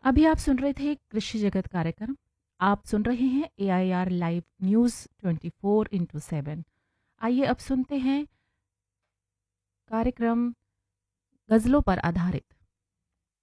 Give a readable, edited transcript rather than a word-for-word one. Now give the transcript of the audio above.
अभी आप सुन रहे थे कृषि जगत कार्यक्रम। आप सुन रहे हैं AIR लाइव न्यूज़ 24/7। आइए अब सुनते हैं कार्यक्रम गज़लों पर आधारित।